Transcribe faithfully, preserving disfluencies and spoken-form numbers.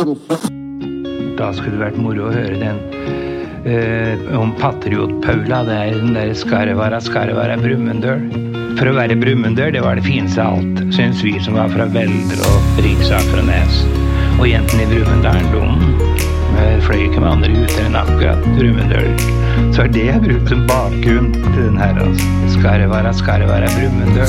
Da skulle det vært moro å høre den uh, om Patriot Paula. Det er den der Skarvara, Skarvara, Brumunddøl. For å være Brumunddøl, det var det fineste av alt, synes vi som var fra Velder og Riksakrones. Og jentene i Brumunddølen, de fløy ikke med andre gutter enn akkurat Brumunddøl. Så er det jeg brukt som bakgrunn til den her, altså. Skarvara, Skarvara, Brumunddøl.